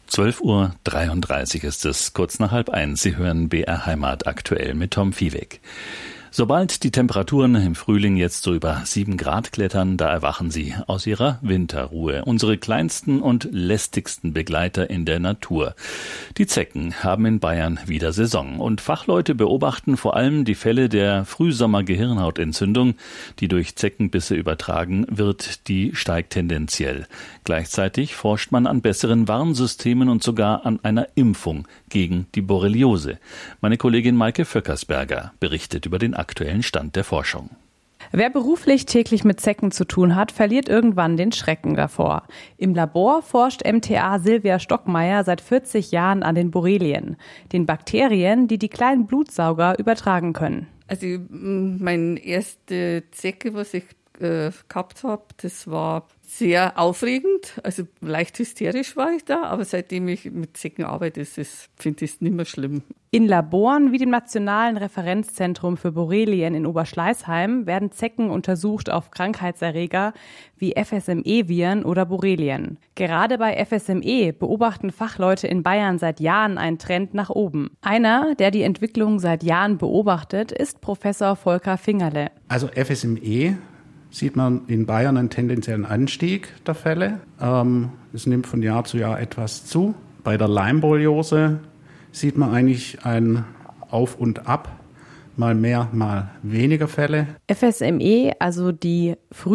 12:33 Uhr ist es, kurz nach 12:30. Sie hören BR Heimat aktuell mit Tom Viehweg. Sobald die Temperaturen im Frühling jetzt so über 7 Grad klettern, da erwachen sie aus ihrer Winterruhe. Unsere kleinsten und lästigsten Begleiter in der Natur. Die Zecken haben in Bayern wieder Saison und Fachleute beobachten vor allem die Fälle der Frühsommer-Gehirnhautentzündung, die durch Zeckenbisse übertragen wird, die steigt tendenziell. Gleichzeitig forscht man an besseren Warnsystemen und sogar an einer Impfung gegen die Borreliose. Meine Kollegin Maike Vöckersberger berichtet über den aktuellen Stand der Forschung. Wer beruflich täglich mit Zecken zu tun hat, verliert irgendwann den Schrecken davor. Im Labor forscht MTA Silvia Stockmeier seit 40 Jahren an den Borrelien, den Bakterien, die die kleinen Blutsauger übertragen können. Also meine erste Zecke, was ich gehabt habe, das war sehr aufregend, also leicht hysterisch war ich da, aber seitdem ich mit Zecken arbeite, finde ich es nicht mehr schlimm. In Laboren wie dem Nationalen Referenzzentrum für Borrelien in Oberschleißheim werden Zecken untersucht auf Krankheitserreger wie FSME-Viren oder Borrelien. Gerade bei FSME beobachten Fachleute in Bayern seit Jahren einen Trend nach oben. Einer, der die Entwicklung seit Jahren beobachtet, ist Professor Volker Fingerle. Also FSME sieht man in Bayern einen tendenziellen Anstieg der Fälle. Es nimmt von Jahr zu Jahr etwas zu. Bei der Lyme-Borreliose sieht man eigentlich ein Auf und Ab, mal mehr, mal weniger Fälle. FSME, also die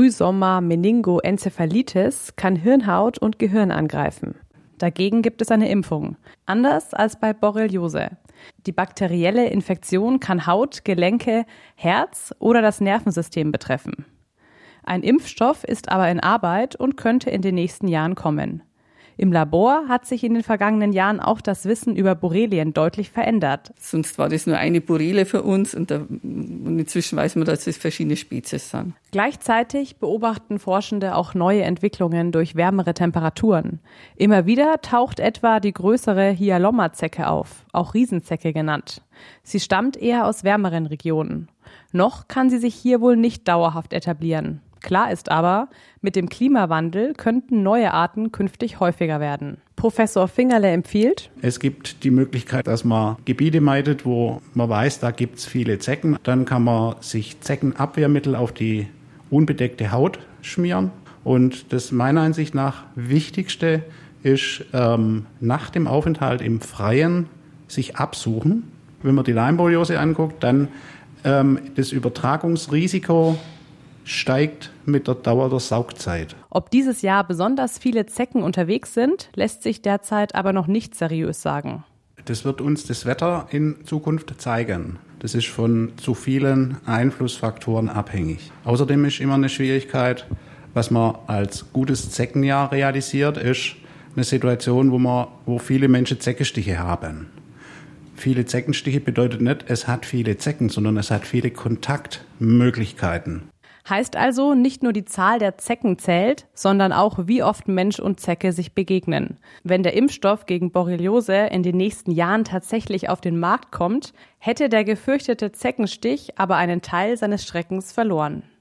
Frühsommer-Meningoenzephalitis, kann Hirnhaut und Gehirn angreifen. Dagegen gibt es eine Impfung. Anders als bei Borreliose. Die bakterielle Infektion kann Haut, Gelenke, Herz oder das Nervensystem betreffen. Ein Impfstoff ist aber in Arbeit und könnte in den nächsten Jahren kommen. Im Labor hat sich in den vergangenen Jahren auch das Wissen über Borrelien deutlich verändert. Sonst war das nur eine Borrele für uns und inzwischen weiß man, dass es verschiedene Spezies sind. Gleichzeitig beobachten Forschende auch neue Entwicklungen durch wärmere Temperaturen. Immer wieder taucht etwa die größere Hyalomma-Zecke auf, auch Riesenzecke genannt. Sie stammt eher aus wärmeren Regionen. Noch kann sie sich hier wohl nicht dauerhaft etablieren. Klar ist aber, mit dem Klimawandel könnten neue Arten künftig häufiger werden. Professor Fingerle empfiehlt: Es gibt die Möglichkeit, dass man Gebiete meidet, wo man weiß, da gibt es viele Zecken. Dann kann man sich Zeckenabwehrmittel auf die unbedeckte Haut schmieren. Und das meiner Ansicht nach Wichtigste ist, nach dem Aufenthalt im Freien sich absuchen. Wenn man die Lyme-Borreliose anguckt, dann das Übertragungsrisiko steigt mit der Dauer der Saugzeit. Ob dieses Jahr besonders viele Zecken unterwegs sind, lässt sich derzeit aber noch nicht seriös sagen. Das wird uns das Wetter in Zukunft zeigen. Das ist von zu vielen Einflussfaktoren abhängig. Außerdem ist immer eine Schwierigkeit, was man als gutes Zeckenjahr realisiert, ist eine Situation, wo viele Menschen Zeckenstiche haben. Viele Zeckenstiche bedeutet nicht, es hat viele Zecken, sondern es hat viele Kontaktmöglichkeiten. Heißt also, nicht nur die Zahl der Zecken zählt, sondern auch, wie oft Mensch und Zecke sich begegnen. Wenn der Impfstoff gegen Borreliose in den nächsten Jahren tatsächlich auf den Markt kommt, hätte der gefürchtete Zeckenstich aber einen Teil seines Schreckens verloren.